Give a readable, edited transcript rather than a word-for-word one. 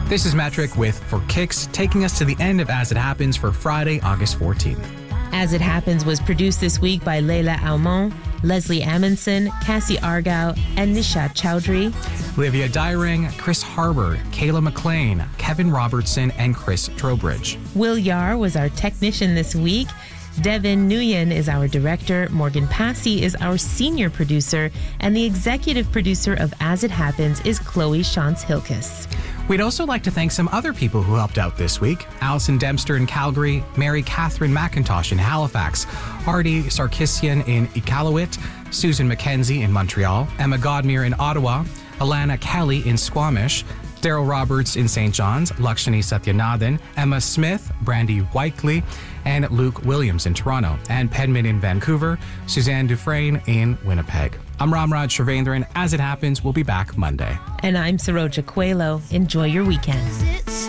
This is Metric with For Kicks, taking us to the end of As It Happens for Friday, August 14th. As It Happens was produced this week by Leila Almond, Leslie Amundsen, Cassie Argyle, and Nishat Chowdhury. Livia Dyring, Chris Harbord, Kayla McLean, Kevin Robertson, and Chris Trowbridge. Will Yar was our technician this week. Devin Nguyen is our director. Morgan Passy is our senior producer. And the executive producer of As It Happens is Chloe Shantz-Hilkes. We'd also like to thank some other people who helped out this week. Alison Dempster in Calgary, Mary Catherine McIntosh in Halifax, Artie Sarkisian in Iqaluit, Susan McKenzie in Montreal, Emma Godmere in Ottawa, Alana Kelly in Squamish, Daryl Roberts in St. John's, Lakshmi Satyanathan, Emma Smith, Brandy Whiteley, and Luke Williams in Toronto, and Penman in Vancouver, Suzanne Dufresne in Winnipeg. I'm Ramraj Shrivendran. As It Happens, we'll be back Monday. And I'm Saroja Coelho. Enjoy your weekend.